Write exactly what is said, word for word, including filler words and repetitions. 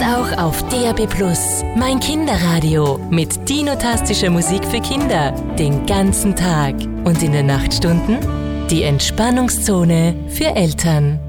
auch auf D A B plus, mein Kinderradio mit dinotastischer Musik für Kinder den ganzen Tag und in den Nachtstunden die Entspannungszone für Eltern.